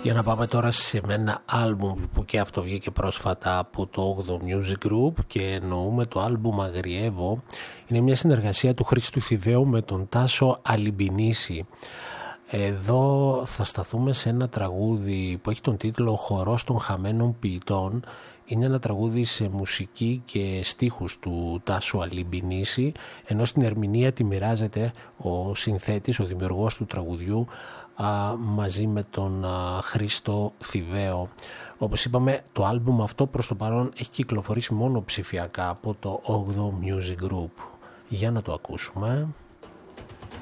Για να πάμε τώρα σε ένα άλμπουμ που και αυτό βγήκε πρόσφατα από το 8ο Music Group και εννοούμε το άλμπουμ Αγριεύω. Είναι μια συνεργασία του Χρήστου Θηβαίου με τον Τάσο Αλιμπινίση. Εδώ θα σταθούμε σε ένα τραγούδι που έχει τον τίτλο «Ο χορός των χαμένων ποιητών». Είναι ένα τραγούδι σε μουσική και στίχους του Τάσου Αλιμπινίση, ενώ στην ερμηνεία τη μοιράζεται ο συνθέτης, ο δημιουργός του τραγουδιού, μαζί με τον Χρήστο Θηβαίο. Όπως είπαμε, το άλμπουμ αυτό προς το παρόν έχει κυκλοφορήσει μόνο ψηφιακά από το 8ο Music Group. Για να το ακούσουμε.